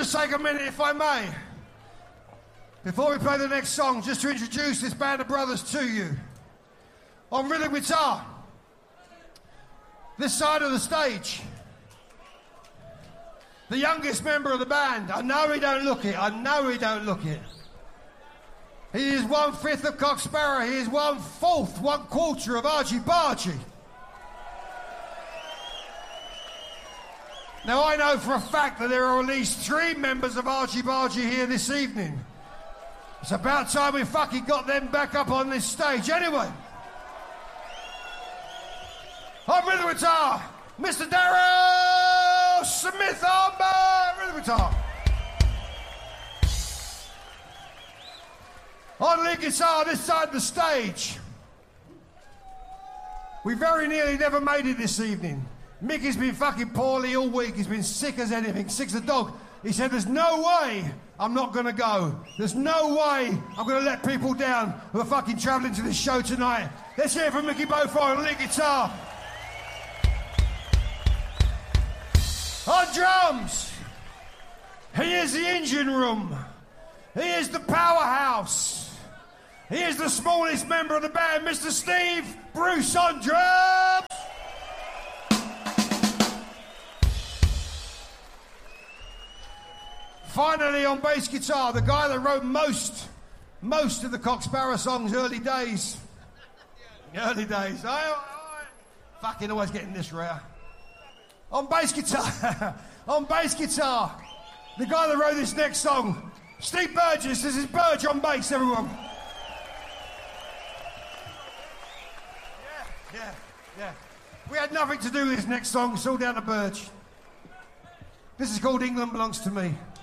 just take a minute, if I may, before we play the next song, just to introduce this band of brothers to you. On rhythm guitar, this side of the stage, the youngest member of the band. I know he don't look it. I know he don't look it. He is 1/5 of Cock Sparrer. He is 1/4, 1/4 of Argy Bargy. Now, I know for a fact that there are at least 3 members of Argy Bargy here this evening. It's about time we fucking got them back up on this stage. Anyway, on rhythm guitar, Mr. Daryl Smith on rhythm guitar. On lead guitar, this side of the stage. We very nearly never made it this evening. Mickey's been fucking poorly all week. He's been sick as anything, sick as a dog. He said, there's no way I'm not going to go. There's no way I'm going to let people down who are fucking travelling to this show tonight. Let's hear it from Mickey Beaufort on lead guitar. On drums, he is the engine room. He is the powerhouse. He is the smallest member of the band, Mr. Steve Bruce on drums. Finally, on bass guitar, the guy that wrote most of the Cock Sparrer songs, early days. Early days. I fucking always getting this rare. On bass guitar, on bass guitar, the guy that wrote this next song, Steve Burgess. This is Burge on bass, everyone. Yeah. We had nothing to do with this next song. It's all down to Burge. This is called England Belongs to Me.